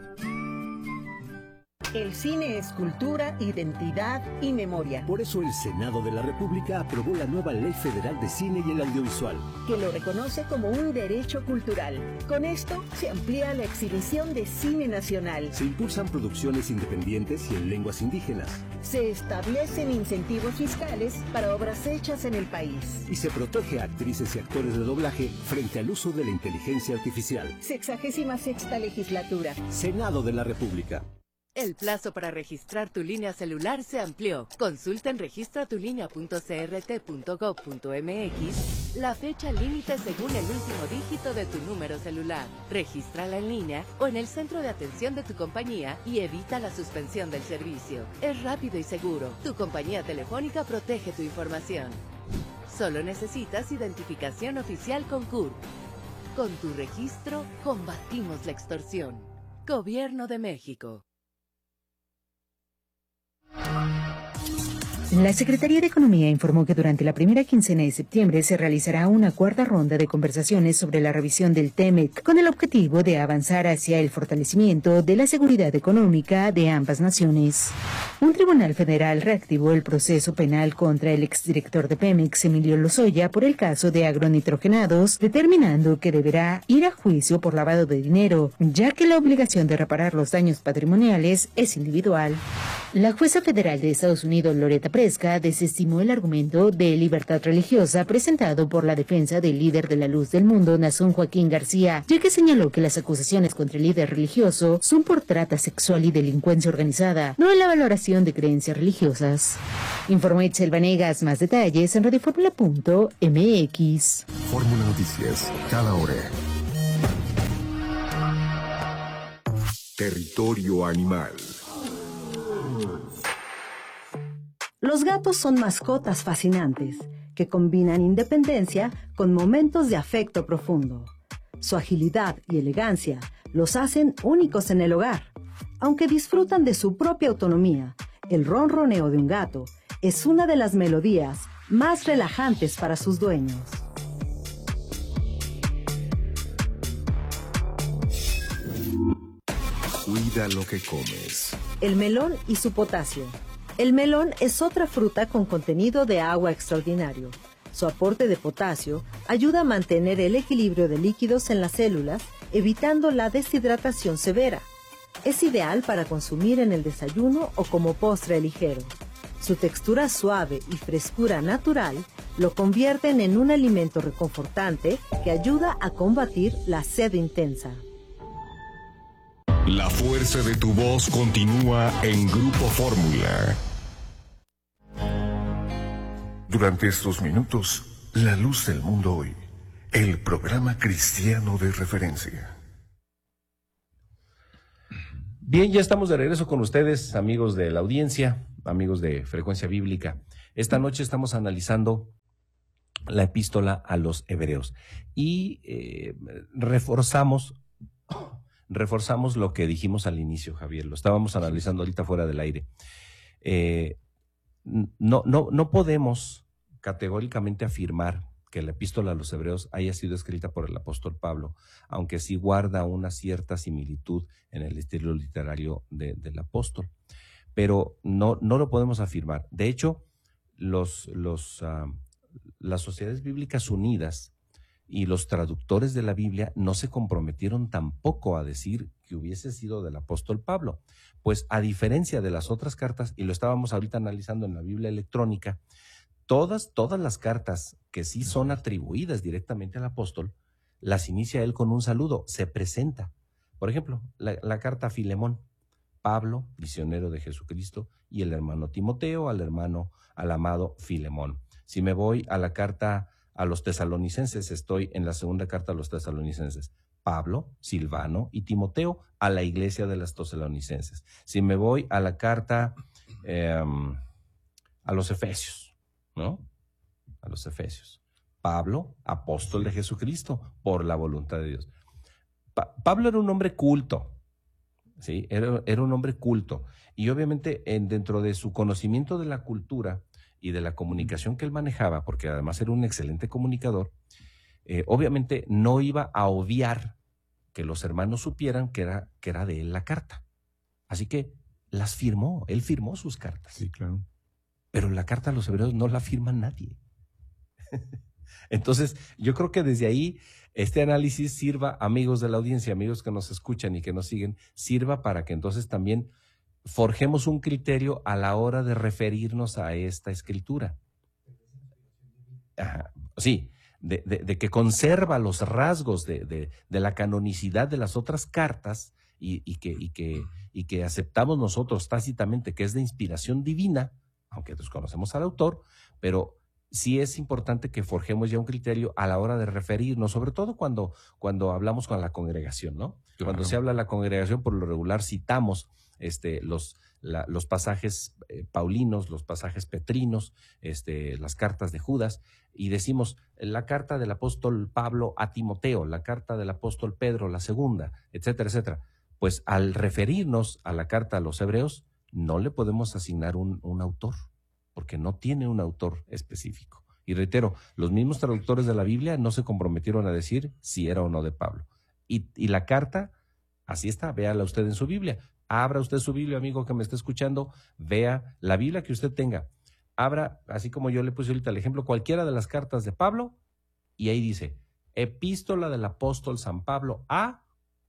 El cine es cultura, identidad y memoria. Por eso el Senado de la República aprobó la nueva Ley Federal de Cine y el Audiovisual, que lo reconoce como un derecho cultural. Con esto se amplía la exhibición de cine nacional. Se impulsan producciones independientes y en lenguas indígenas. Se establecen incentivos fiscales para obras hechas en el país. Y se protege a actrices y actores de doblaje frente al uso de la inteligencia artificial. Sexagésima sexta legislatura. Senado de la República. El plazo para registrar tu línea celular se amplió. Consulta en registratulinea punto c r t punto gov punto m x la fecha límite según el último dígito de tu número celular. Regístrala en línea o en el centro de atención de tu compañía y evita la suspensión del servicio. Es rápido y seguro. Tu compañía telefónica protege tu información. Solo necesitas identificación oficial con C U R P. Con tu registro, combatimos la extorsión. Gobierno de México. La Secretaría de Economía informó que durante la primera quincena de septiembre se realizará una cuarta ronda de conversaciones sobre la revisión del T E M E C con el objetivo de avanzar hacia el fortalecimiento de la seguridad económica de ambas naciones. Un tribunal federal reactivó el proceso penal contra el exdirector de Pemex, Emilio Lozoya, por el caso de agronitrogenados, determinando que deberá ir a juicio por lavado de dinero, ya que la obligación de reparar los daños patrimoniales es individual. La jueza federal de Estados Unidos, Loretta Preska, desestimó el argumento de libertad religiosa presentado por la defensa del líder de la Luz del Mundo, Nazón Joaquín García, ya que señaló que las acusaciones contra el líder religioso son por trata sexual y delincuencia organizada, no en la valoración de creencias religiosas. Informó Itzel Vanegas. Más detalles en radio fórmula punto m x. Fórmula Noticias, cada hora. Territorio Animal. Los gatos son mascotas fascinantes que combinan independencia con momentos de afecto profundo. Su agilidad y elegancia los hacen únicos en el hogar. Aunque disfrutan de su propia autonomía, el ronroneo de un gato es una de las melodías más relajantes para sus dueños. Cuida lo que comes. El melón y su potasio. El melón es otra fruta con contenido de agua extraordinario. Su aporte de potasio ayuda a mantener el equilibrio de líquidos en las células, evitando la deshidratación severa. Es ideal para consumir en el desayuno o como postre ligero. Su textura suave y frescura natural lo convierten en un alimento reconfortante que ayuda a combatir la sed intensa. La fuerza de tu voz continúa en Grupo Fórmula. Durante estos minutos, La Luz del Mundo Hoy, el programa cristiano de referencia. Bien, ya estamos de regreso con ustedes, amigos de la audiencia, amigos de Frecuencia Bíblica. Esta noche estamos analizando la epístola a los Hebreos y eh, reforzamos, reforzamos lo que dijimos al inicio, Javier. Lo estábamos analizando ahorita fuera del aire. Eh, no, no, no podemos categóricamente afirmar que la epístola a los Hebreos haya sido escrita por el apóstol Pablo, aunque sí guarda una cierta similitud en el estilo literario de, del apóstol. Pero no, no lo podemos afirmar. De hecho, los, los, uh, las Sociedades Bíblicas Unidas y los traductores de la Biblia no se comprometieron tampoco a decir que hubiese sido del apóstol Pablo. Pues a diferencia de las otras cartas, y lo estábamos ahorita analizando en la Biblia electrónica, todas, todas las cartas que sí son atribuidas directamente al apóstol, las inicia él con un saludo, se presenta. Por ejemplo, la, la carta a Filemón, Pablo, prisionero de Jesucristo, y el hermano Timoteo, al hermano, al amado Filemón. Si me voy a la carta a los tesalonicenses, estoy en la segunda carta a los tesalonicenses. Pablo, Silvano y Timoteo a la iglesia de las tesalonicenses. Si me voy a la carta eh, a los Efesios, ¿no? A los Efesios. Pablo, apóstol de Jesucristo, por la voluntad de Dios. Pa- Pablo era un hombre culto, ¿sí? Era, era un hombre culto. Y obviamente en, dentro de su conocimiento de la cultura y de la comunicación que él manejaba, porque además era un excelente comunicador, eh, obviamente no iba a obviar que los hermanos supieran que era, que era de él la carta. Así que las firmó, él firmó sus cartas. Sí, claro. Pero la carta a los Hebreos no la firma nadie. Entonces, yo creo que desde ahí este análisis sirva, amigos de la audiencia, amigos que nos escuchan y que nos siguen, sirva para que entonces también forjemos un criterio a la hora de referirnos a esta escritura. Ajá, sí, de, de, de que conserva los rasgos de, de, de la canonicidad de las otras cartas y, y, que, y, que, y que aceptamos nosotros tácitamente que es de inspiración divina, aunque desconocemos al autor, pero sí es importante que forjemos ya un criterio a la hora de referirnos, sobre todo cuando, cuando hablamos con la congregación, ¿no? Claro. Cuando se habla de la congregación, por lo regular citamos este, los, la, los pasajes eh, paulinos, los pasajes petrinos, este, las cartas de Judas, y decimos la carta del apóstol Pablo a Timoteo, la carta del apóstol Pedro, la segunda, etcétera, etcétera. Pues al referirnos a la carta a los Hebreos, no le podemos asignar un, un autor, porque no tiene un autor específico. Y reitero, los mismos traductores de la Biblia no se comprometieron a decir si era o no de Pablo. Y, y la carta, así está, véala usted en su Biblia. Abra usted su Biblia, amigo que me está escuchando, vea la Biblia que usted tenga. Abra, así como yo le puse ahorita el ejemplo, cualquiera de las cartas de Pablo, y ahí dice, epístola del apóstol San Pablo a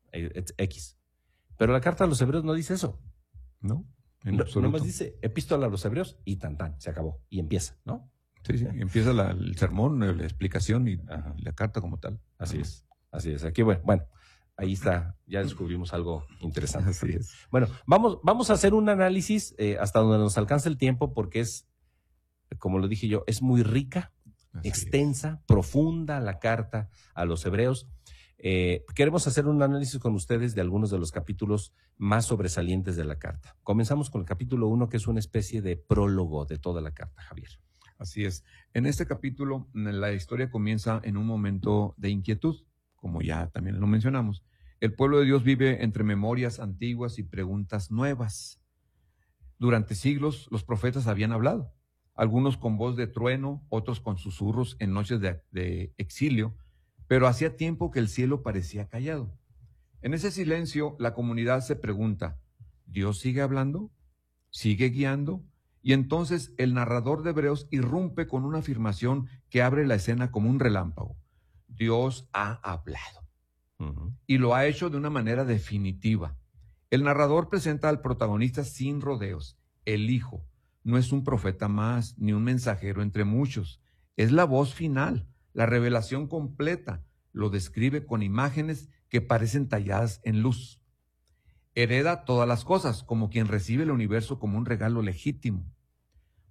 X. Pero la carta a los Hebreos no dice eso, ¿no? En no, absoluto. Nomás dice epístola a los Hebreos y tan tan, se acabó. Y empieza, ¿no? Sí, sí, empieza la, el sermón, la explicación y Ajá. la carta como tal. Así Ajá. es, así es. Aquí, bueno, bueno, ahí está, ya descubrimos algo interesante. Así es. Bueno, vamos, vamos a hacer un análisis eh, hasta donde nos alcance el tiempo, porque es, como lo dije yo, es muy rica, así extensa, es. profunda la carta a los Hebreos. Eh, queremos hacer un análisis con ustedes de algunos de los capítulos más sobresalientes de la carta. Comenzamos con el capítulo uno, que es una especie de prólogo de toda la carta, Javier. Así es. En este capítulo, la historia comienza en un momento de inquietud, como ya también lo mencionamos. El pueblo de Dios vive entre memorias antiguas y preguntas nuevas. Durante siglos, los profetas habían hablado, algunos con voz de trueno, otros con susurros en noches de, de exilio, pero hacía tiempo que el cielo parecía callado. En ese silencio, la comunidad se pregunta, ¿Dios sigue hablando? ¿Sigue guiando? Y entonces el narrador de Hebreos irrumpe con una afirmación que abre la escena como un relámpago. Dios ha hablado. Uh-huh. Y lo ha hecho de una manera definitiva. El narrador presenta al protagonista sin rodeos. El Hijo no es un profeta más, ni un mensajero entre muchos. Es la voz final, la revelación completa. Lo describe con imágenes que parecen talladas en luz. Hereda todas las cosas, como quien recibe el universo como un regalo legítimo.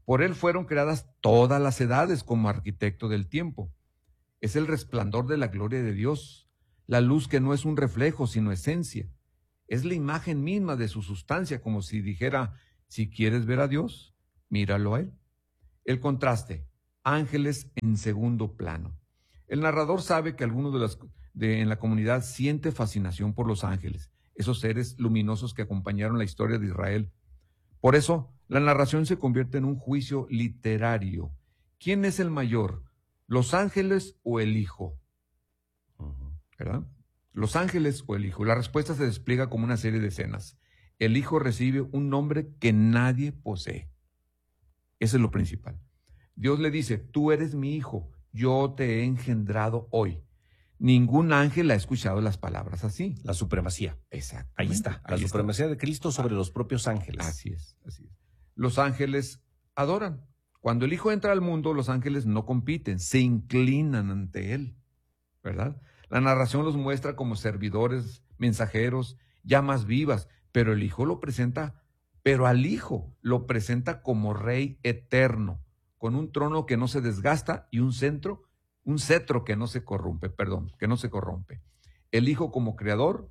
Por él fueron creadas todas las edades como arquitecto del tiempo. Es el resplandor de la gloria de Dios, la luz que no es un reflejo, sino esencia. Es la imagen misma de su sustancia, como si dijera, si quieres ver a Dios, míralo a él. El contraste, ángeles en segundo plano. El narrador sabe que algunos de las de, en la comunidad siente fascinación por los ángeles, esos seres luminosos que acompañaron la historia de Israel. Por eso, la narración se convierte en un juicio literario. ¿Quién es el mayor, los ángeles o el hijo? ¿Verdad? Los ángeles o el hijo. La respuesta se despliega como una serie de escenas. El hijo recibe un nombre que nadie posee. Eso es lo principal. Dios le dice, tú eres mi hijo, yo te he engendrado hoy. Ningún ángel ha escuchado las palabras así. La supremacía. Exacto. Ahí está. La Ahí supremacía está. de Cristo sobre ah, los propios ángeles. Así es, así es. Los ángeles adoran. Cuando el hijo entra al mundo, los ángeles no compiten, se inclinan ante él, ¿verdad? La narración los muestra como servidores, mensajeros, llamas vivas, pero el hijo lo presenta, pero al hijo lo presenta como rey eterno, con un trono que no se desgasta y un centro, un cetro que no se corrompe, perdón, que no se corrompe. El hijo como creador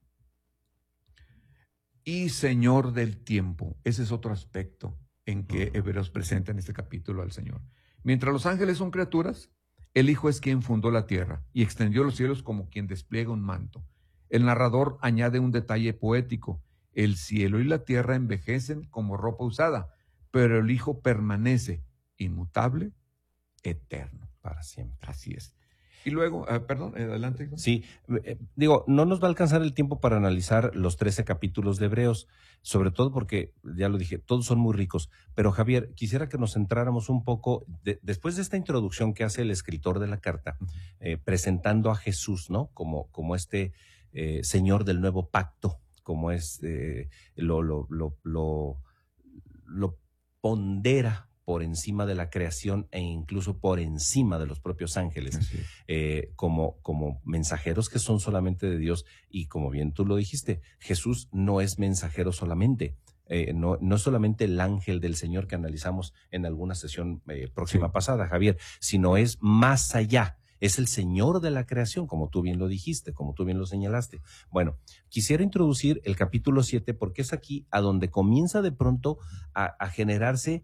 y señor del tiempo. Ese es otro aspecto en que Hebreos presenta en este capítulo al Señor. Mientras los ángeles son criaturas, el Hijo es quien fundó la tierra y extendió los cielos como quien despliega un manto. El narrador añade un detalle poético. El cielo y la tierra envejecen como ropa usada, pero el Hijo permanece inmutable, eterno. Para siempre. Así es. Y luego, eh, perdón, eh, adelante. Sí, eh, digo, no nos va a alcanzar el tiempo para analizar los trece capítulos de Hebreos, sobre todo porque, ya lo dije, todos son muy ricos. Pero Javier, quisiera que nos centráramos un poco, de, después de esta introducción que hace el escritor de la carta, eh, presentando a Jesús, ¿no? Como, como este eh, Señor del nuevo pacto, como es, eh, lo, lo, lo, lo, lo pondera por encima de la creación e incluso por encima de los propios ángeles, eh, como, como mensajeros que son solamente de Dios. Y como bien tú lo dijiste, Jesús no es mensajero solamente, eh, no, no es solamente el ángel del Señor que analizamos en alguna sesión eh, próxima sí. pasada, Javier, sino es más allá. Es el Señor de la creación, como tú bien lo dijiste, como tú bien lo señalaste. Bueno, quisiera introducir el capítulo siete porque es aquí a donde comienza de pronto a, a generarse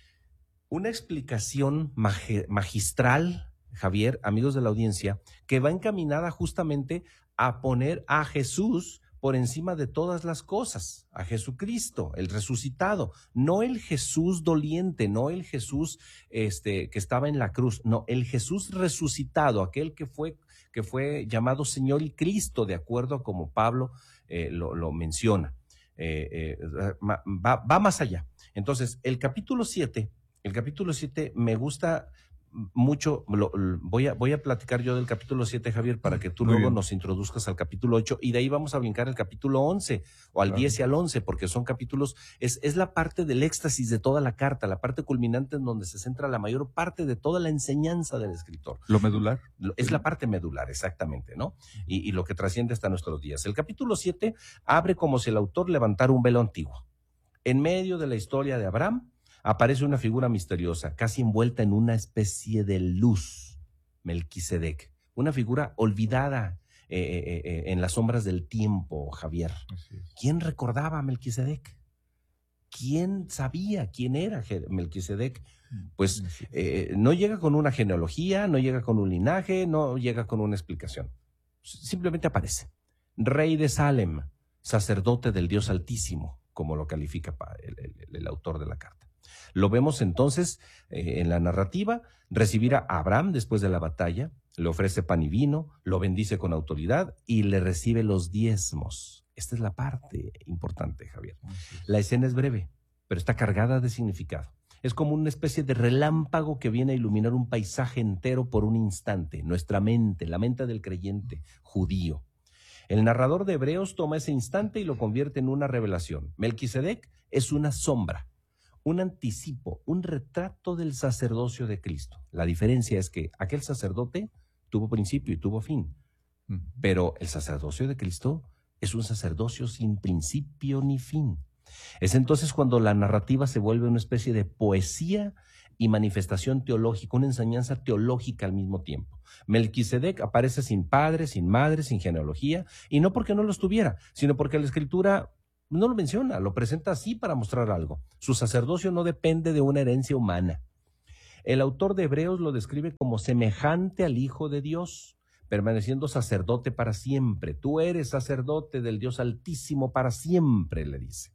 una explicación mag- magistral, Javier, amigos de la audiencia, que va encaminada justamente a poner a Jesús por encima de todas las cosas, a Jesucristo, el resucitado, no el Jesús doliente, no el Jesús este, que estaba en la cruz, no, el Jesús resucitado, aquel que fue, que fue llamado Señor y Cristo, de acuerdo a como Pablo eh, lo, lo menciona. Eh, eh, va, va más allá. Entonces, el capítulo siete... El capítulo siete me gusta mucho, lo, lo, voy, a, voy a platicar yo del capítulo siete, Javier, para que tú Muy luego bien. nos introduzcas al capítulo ocho y de ahí vamos a brincar al capítulo once o al claro. diez y al once, porque son capítulos, es, es la parte del éxtasis de toda la carta, la parte culminante en donde se centra la mayor parte de toda la enseñanza del escritor. ¿Lo medular? Es la parte medular, exactamente, ¿no? Y, y lo que trasciende hasta nuestros días. El capítulo siete abre como si el autor levantara un velo antiguo. En medio de la historia de Abraham, aparece una figura misteriosa, casi envuelta en una especie de luz, Melquisedec, una figura olvidada eh, eh, eh, en las sombras del tiempo, Javier. ¿Quién recordaba a Melquisedec? ¿Quién sabía quién era Melquisedec? Pues eh, no llega con una genealogía, no llega con un linaje, no llega con una explicación. Simplemente aparece. Rey de Salem, sacerdote del Dios Altísimo, como lo califica el, el, el autor de la carta. Lo vemos entonces eh, en la narrativa, recibir a Abraham después de la batalla, le ofrece pan y vino, lo bendice con autoridad y le recibe los diezmos. Esta es la parte importante, Javier. La escena es breve, pero está cargada de significado. Es como una especie de relámpago que viene a iluminar un paisaje entero por un instante, nuestra mente, la mente del creyente judío. El narrador de Hebreos toma ese instante y lo convierte en una revelación. Melquisedec es una sombra, un anticipo, un retrato del sacerdocio de Cristo. La diferencia es que aquel sacerdote tuvo principio y tuvo fin, pero el sacerdocio de Cristo es un sacerdocio sin principio ni fin. Es entonces cuando la narrativa se vuelve una especie de poesía y manifestación teológica, una enseñanza teológica al mismo tiempo. Melquisedec aparece sin padre, sin madre, sin genealogía, y no porque no los tuviera, sino porque la Escritura no lo menciona, lo presenta así para mostrar algo. Su sacerdocio no depende de una herencia humana. El autor de Hebreos lo describe como semejante al Hijo de Dios, permaneciendo sacerdote para siempre. Tú eres sacerdote del Dios Altísimo para siempre, le dice.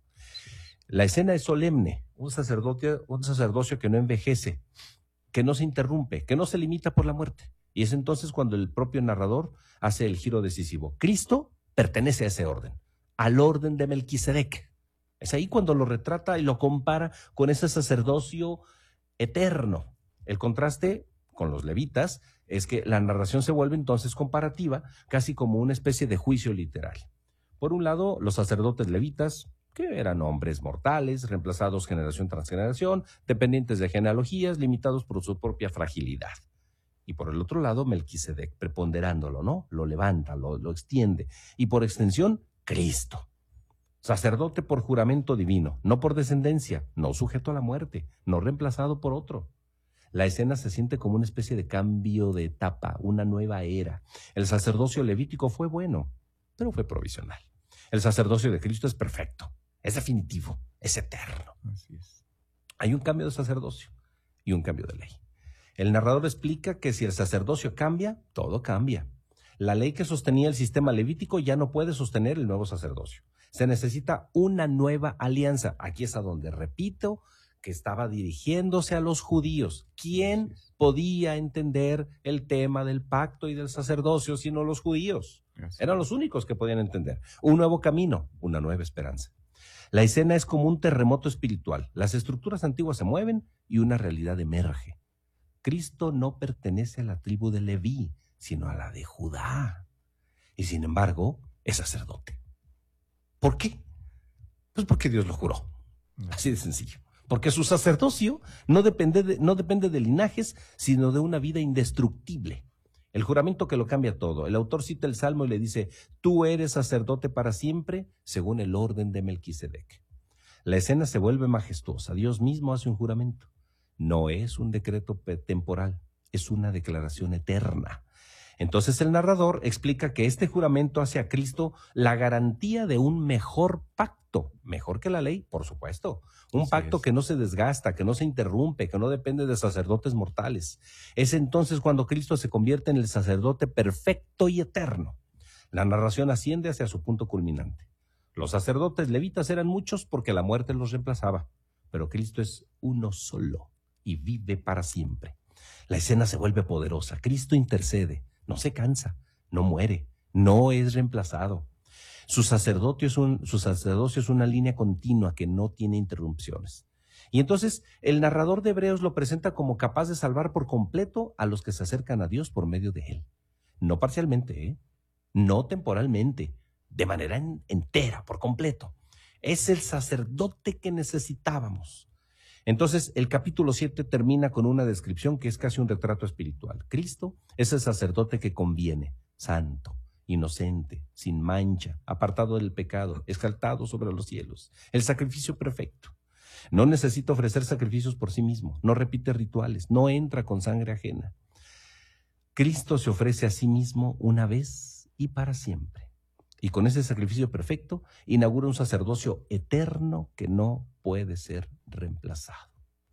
La escena es solemne, un sacerdote, un sacerdocio que no envejece, que no se interrumpe, que no se limita por la muerte. Y es entonces cuando el propio narrador hace el giro decisivo. Cristo pertenece a ese orden, al orden de Melquisedec. Es ahí cuando lo retrata y lo compara con ese sacerdocio eterno. El contraste con los levitas es que la narración se vuelve entonces comparativa, casi como una especie de juicio literal. Por un lado, los sacerdotes levitas, que eran hombres mortales, reemplazados generación tras generación, dependientes de genealogías, limitados por su propia fragilidad. Y por el otro lado, Melquisedec, preponderándolo, ¿no? Lo levanta, lo, lo extiende. Y por extensión, Cristo. Sacerdote por juramento divino, no por descendencia, no sujeto a la muerte, no reemplazado por otro. La escena se siente como una especie de cambio de etapa, una nueva era. El sacerdocio levítico fue bueno, pero fue provisional. El sacerdocio de Cristo es perfecto, es definitivo, es eterno. Así es. Hay un cambio de sacerdocio y un cambio de ley. El narrador explica que si el sacerdocio cambia, todo cambia. La ley que sostenía el sistema levítico ya no puede sostener el nuevo sacerdocio. Se necesita una nueva alianza. Aquí es a donde repito que estaba dirigiéndose a los judíos. ¿Quién podía entender el tema del pacto y del sacerdocio sino los judíos? Eran los únicos que podían entender. Un nuevo camino, una nueva esperanza. La escena es como un terremoto espiritual. Las estructuras antiguas se mueven y una realidad emerge. Cristo no pertenece a la tribu de Leví, sino a la de Judá. Y sin embargo, es sacerdote. ¿Por qué? Pues porque Dios lo juró. Así de sencillo. Porque su sacerdocio no depende de, no depende de linajes, sino de una vida indestructible. El juramento que lo cambia todo. El autor cita el Salmo y le dice, tú eres sacerdote para siempre, según el orden de Melquisedec. La escena se vuelve majestuosa. Dios mismo hace un juramento. No es un decreto temporal, es una declaración eterna. Entonces el narrador explica que este juramento hace a Cristo la garantía de un mejor pacto, mejor que la ley, por supuesto. Un Así pacto es. Que no se desgasta, que no se interrumpe, que no depende de sacerdotes mortales. Es entonces cuando Cristo se convierte en el sacerdote perfecto y eterno. La narración asciende hacia su punto culminante. Los sacerdotes levitas eran muchos porque la muerte los reemplazaba, pero Cristo es uno solo y vive para siempre. La escena se vuelve poderosa. Cristo intercede. No se cansa, no muere, no es reemplazado. Su sacerdocio es, un, su sacerdocio es una línea continua que no tiene interrupciones. Y entonces el narrador de Hebreos lo presenta como capaz de salvar por completo a los que se acercan a Dios por medio de él. No parcialmente, ¿eh? No temporalmente, de manera en, entera, por completo. Es el sacerdote que necesitábamos. Entonces, el capítulo siete termina con una descripción que es casi un retrato espiritual. Cristo es el sacerdote que conviene, santo, inocente, sin mancha, apartado del pecado, exaltado sobre los cielos. El sacrificio perfecto. No necesita ofrecer sacrificios por sí mismo, no repite rituales, no entra con sangre ajena. Cristo se ofrece a sí mismo una vez y para siempre. Y con ese sacrificio perfecto inaugura un sacerdocio eterno que no puede ser reemplazado.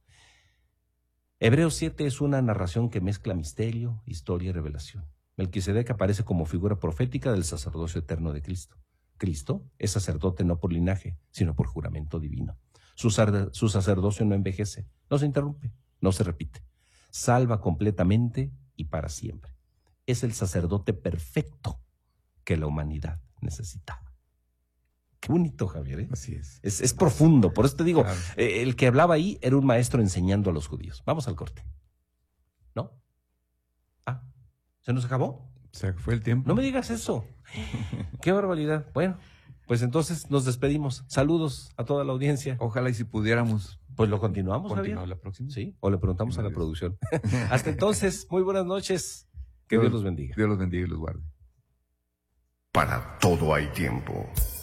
Hebreos siete es una narración que mezcla misterio, historia y revelación. Melquisedec aparece como figura profética del sacerdocio eterno de Cristo. Cristo es sacerdote no por linaje, sino por juramento divino. Su, su sacerdocio no envejece, no se interrumpe, no se repite. Salva completamente y para siempre. Es el sacerdote perfecto que la humanidad necesitaba. Qué bonito, Javier, ¿eh? Así es. Es, es profundo, por eso te digo, claro. eh, el que hablaba ahí era un maestro enseñando a los judíos. Vamos al corte. ¿No? Ah, ¿se nos acabó? Se fue el tiempo. No me digas eso. Qué barbaridad. Bueno, pues entonces nos despedimos. Saludos a toda la audiencia. Ojalá y si pudiéramos. Pues lo continuamos, ¿Continuar Javier? la próxima? Sí, o le preguntamos a la producción. Hasta entonces, muy buenas noches. Que Dios, Dios los bendiga. Dios los bendiga y los guarde. Para todo hay tiempo.